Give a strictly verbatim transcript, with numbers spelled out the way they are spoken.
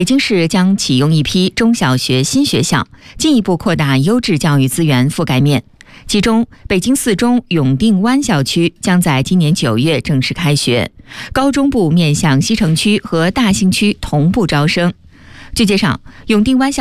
北京市将启用一批中小学新学校，进一步扩大优质教育资源覆盖面。其中，北京四中永定湾校区将在今年九月正式开学，高中部面向西城区和大兴区同步招生。据介绍，永定湾校